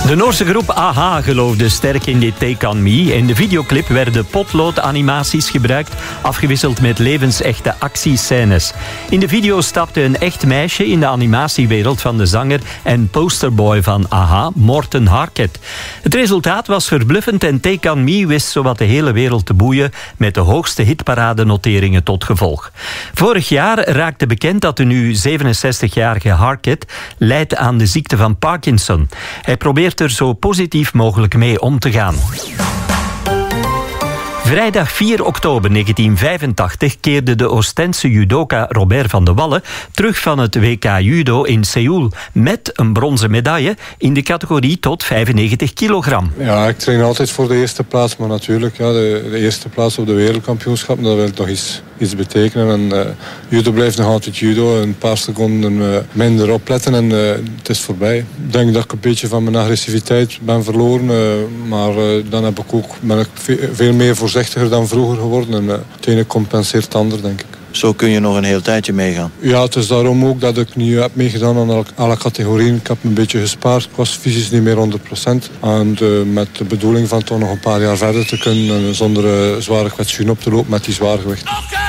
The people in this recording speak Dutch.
De Noorse groep AHA geloofde sterk in dit Take On Me. In de videoclip werden potloodanimaties gebruikt, afgewisseld met levensechte actiescènes. In de video stapte een echt meisje in de animatiewereld van de zanger en posterboy van AHA, Morten Harket. Het resultaat was verbluffend en Take On Me wist zowat de hele wereld te boeien met de hoogste hitparadenoteringen tot gevolg. Vorig jaar raakte bekend dat de nu 67-jarige Harket lijdt aan de ziekte van Parkinson. Hij probeert er zo positief mogelijk mee om te gaan. Vrijdag 4 oktober 1985 keerde de Oostense judoka Robert van de Wallen terug van het WK Judo in Seoul met een bronzen medaille in de categorie tot 95 kilogram. Ja, ik train altijd voor de eerste plaats, maar natuurlijk de eerste plaats op de wereldkampioenschap, dat wil toch iets betekenen. En judo blijft nog altijd judo, een paar seconden minder opletten en het is voorbij. Ik denk dat ik een beetje van mijn agressiviteit ben verloren, maar dan ben ik veel meer voorzichtiger dan vroeger geworden en het ene compenseert het ander, denk ik. Zo kun je nog een heel tijdje meegaan. Ja, het is daarom ook dat ik nu heb meegedaan aan alle categorieën. Ik heb een beetje gespaard. Ik was fysisch niet meer 100%. En met de bedoeling van toch nog een paar jaar verder te kunnen en zonder zware kwetsuren op te lopen met die zwaargewicht.